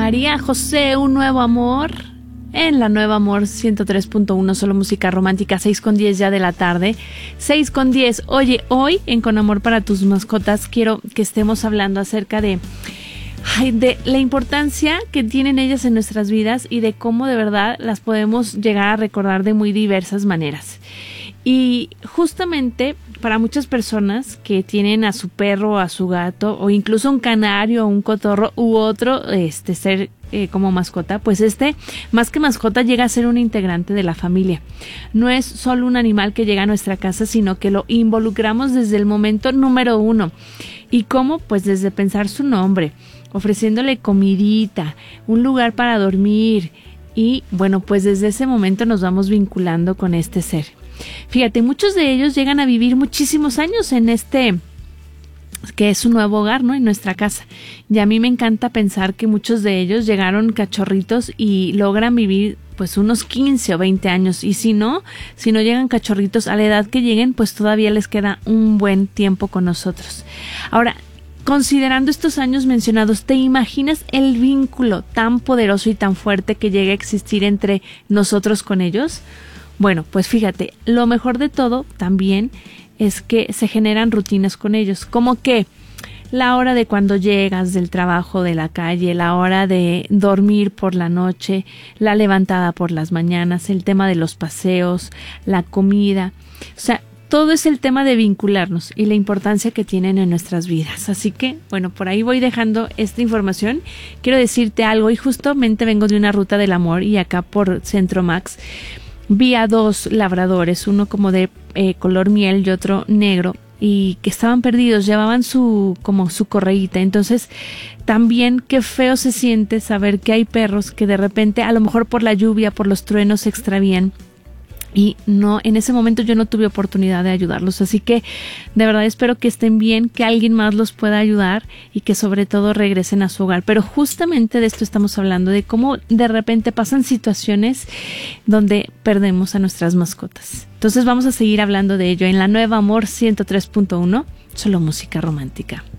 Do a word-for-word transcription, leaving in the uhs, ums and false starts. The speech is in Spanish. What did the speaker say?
María José, un nuevo amor. En la Nueva Amor ciento tres punto uno, solo música romántica, seis con diez ya de la tarde. seis con diez. Oye, hoy en Con Amor para tus mascotas quiero que estemos hablando acerca de, ay, de la importancia que tienen ellas en nuestras vidas y de cómo de verdad las podemos llegar a recordar de muy diversas maneras. Y justamente para muchas personas que tienen a su perro, a su gato, o incluso un canario, un cotorro u otro este ser eh, como mascota, pues este, más que mascota, llega a ser un integrante de la familia. No es solo un animal que llega a nuestra casa, sino que lo involucramos desde el momento número uno. ¿Y cómo? Pues desde pensar su nombre, ofreciéndole comidita, un lugar para dormir, y bueno, pues desde ese momento nos vamos vinculando con este ser. Fíjate, muchos de ellos llegan a vivir muchísimos años en este, que es su nuevo hogar, ¿no? En nuestra casa. Y a mí me encanta pensar que muchos de ellos llegaron cachorritos y logran vivir pues unos quince o veinte años. Y si no, si no llegan cachorritos a la edad que lleguen, pues todavía les queda un buen tiempo con nosotros. Ahora, considerando estos años mencionados, ¿te imaginas el vínculo tan poderoso y tan fuerte que llega a existir entre nosotros con ellos? Bueno, pues fíjate, lo mejor de todo también es que se generan rutinas con ellos, como que la hora de cuando llegas del trabajo, de la calle, la hora de dormir por la noche, la levantada por las mañanas, el tema de los paseos, la comida, o sea, todo es el tema de vincularnos y la importancia que tienen en nuestras vidas. Así que, bueno, por ahí voy dejando esta información. Quiero decirte algo y justamente vengo de una ruta del amor y acá por Centro Max vi a dos labradores, uno como de eh, color miel y otro negro, y que estaban perdidos, llevaban su como su correíta. Entonces también qué feo se siente saber que hay perros que de repente a lo mejor por la lluvia, por los truenos se extravían. Y no, en ese momento yo no tuve oportunidad de ayudarlos, así que de verdad espero que estén bien, que alguien más los pueda ayudar y que sobre todo regresen a su hogar. Pero justamente de esto estamos hablando, de cómo de repente pasan situaciones donde perdemos a nuestras mascotas. Entonces vamos a seguir hablando de ello en la Nueva Amor ciento tres punto uno, solo música romántica.